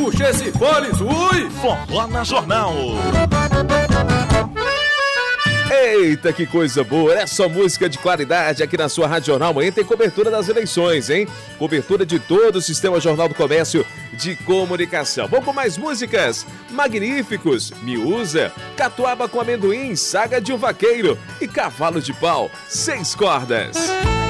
puxa esse fones, ui! Forró na Jornal. Eita, que coisa boa! É só música de qualidade aqui na sua Rádio Jornal. Amanhã tem cobertura das eleições, hein? Cobertura de todo o Sistema Jornal do Comércio de Comunicação. Vamos com mais músicas? Magníficos, Miúza, Catuaba com Amendoim, Saga de um Vaqueiro e Cavalo de Pau, 6 cordas.